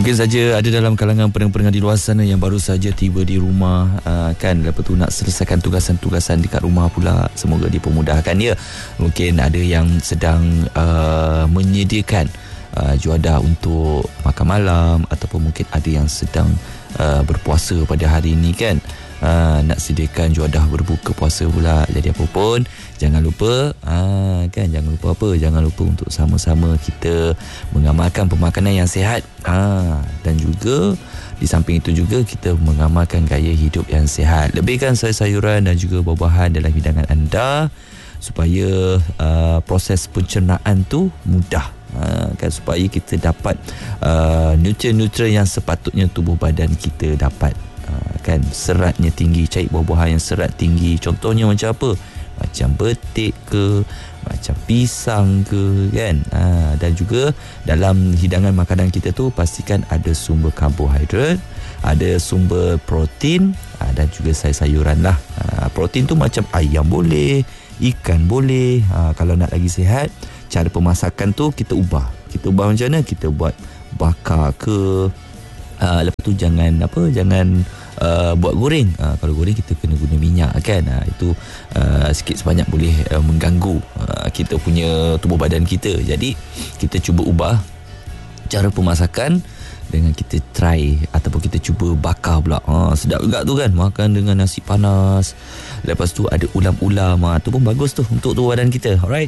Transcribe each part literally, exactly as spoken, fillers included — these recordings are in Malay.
Mungkin saja ada dalam kalangan pendengar-pendengar di luar sana yang baru saja tiba di rumah, uh, kan, lepas tu nak selesaikan tugasan-tugasan dekat rumah pula. Semoga dipermudahkan ya. Mungkin ada yang sedang uh, menyediakan uh, juadah untuk makan malam, ataupun mungkin ada yang sedang uh, berpuasa pada hari ini, kan. Uh, nak sediakan juadah berbuka puasa pula. Jadi apa pun, jangan lupa uh, kan jangan lupa apa jangan lupa untuk sama-sama kita mengamalkan pemakanan yang sihat, uh, dan juga di samping itu juga kita mengamalkan gaya hidup yang sihat. Lebihkan sayur-sayuran dan juga buah-buahan dalam hidangan anda supaya uh, proses pencernaan tu mudah, uh, kan, supaya kita dapat uh, nutrien-nutrien yang sepatutnya tubuh badan kita dapat. Uh, kan, seratnya tinggi, cari buah-buahan yang serat tinggi. Contohnya macam apa? Macam betik ke, macam pisang ke, kan. Uh, dan juga dalam hidangan makanan kita tu pastikan ada sumber karbohidrat, ada sumber protein, uh, dan juga sayur-sayuran lah. Uh, protein tu macam ayam boleh, ikan boleh. Uh, kalau nak lagi sihat, cara pemasakan tu kita ubah. Kita ubah macam mana? Kita buat bakar ke. Uh, lepas tu jangan apa jangan uh, buat goreng. Uh, kalau goreng kita kena guna minyak, kan. Uh, itu uh, sikit sebanyak boleh uh, mengganggu uh, kita punya tubuh badan kita. Jadi kita cuba ubah cara pemasakan dengan kita try ataupun kita cuba bakar pula. Uh, sedap juga tu, kan, makan dengan nasi panas. Lepas tu ada ulam-ulam. Uh, tu pun bagus tu untuk tubuh badan kita. Alright.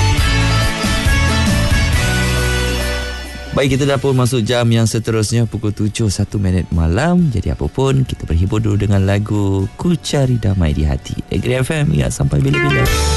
Baik, kita dah pun masuk jam yang seterusnya, pukul tujuh satu minit malam. Jadi apa pun, kita berhibur dulu dengan lagu Ku Cari Damai di Hati. Agri F M, ya, sampai bila-bila.